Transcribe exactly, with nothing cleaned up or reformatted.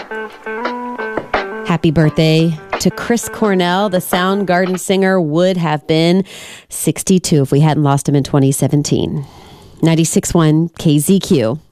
Happy birthday to Chris Cornell. The Soundgarden singer would have been sixty-two if we hadn't lost him in twenty seventeen. ninety-six point one K Z Q.